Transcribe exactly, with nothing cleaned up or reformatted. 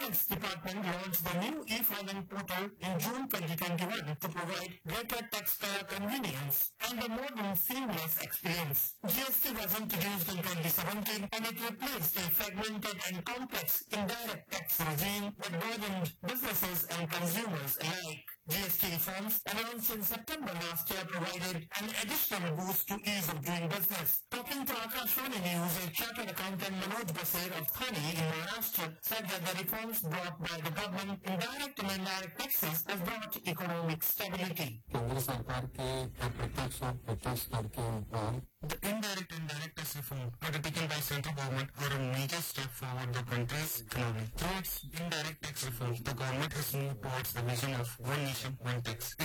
Tax Department launched the new e-filing portal in June twenty twenty-one to provide greater taxpayer convenience and a modern seamless experience. G S T was introduced in twenty seventeen and it replaced a fragmented and complex indirect tax regime that burdened businesses and consumers alike. G S T reforms announced in September last year provided an additional boost to ease of doing business. Talking to Akashvani News, a chartered accountant Manoj Basir of Thane in Maharashtra said that the reforms brought by the government in direct and indirect taxes have brought economic stability. केंद्र सरकार के अप्रत्यक्ष और प्रत्यक्ष कर के ऊपर The indirect and direct tax reform undertaken by central government are a major step forward the country's economy. Through its indirect tax reform, the government has moved towards the vision of one nation, one tax.